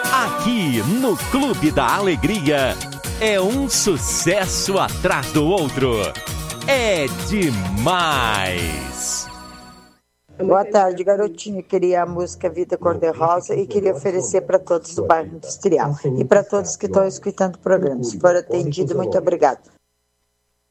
Aqui no Clube da Alegria é um sucesso atrás do outro. É demais! Boa tarde, garotinho. Queria a música Vida Cor-de-Rosa e queria oferecer para todos do bairro Industrial e para todos que estão escutando o programa. Se for atendido, muito obrigado.